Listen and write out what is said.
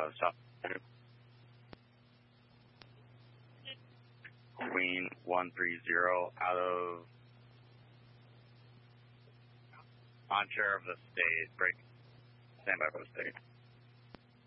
South Queen 130 out of on chair of the state. Break. Stand by for the state.